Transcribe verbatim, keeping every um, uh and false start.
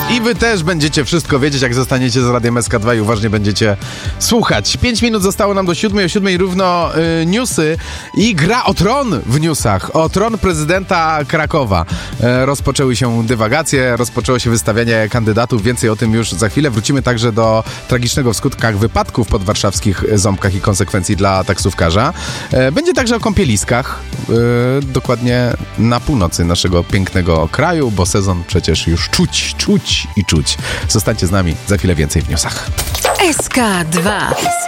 I wy też będziecie wszystko wiedzieć, jak zostaniecie z Radiem S K dwa i uważnie będziecie słuchać. Pięć minut zostało nam do siódmej, o siódmej równo y, newsy i gra o tron w newsach. O tron prezydenta Krakowa. E, rozpoczęły się dywagacje, rozpoczęło się wystawianie kandydatów. Więcej o tym już za chwilę. Wrócimy także do tragicznego w skutkach wypadków pod warszawskich Ząbkach i konsekwencji dla taksówkarza. E, będzie także o kąpieliskach, e, dokładnie na północy naszego pięknego kraju, bo sezon przecież już czuć, czuć i czuć. Zostańcie z nami, za chwilę więcej w newsach. S K dwa.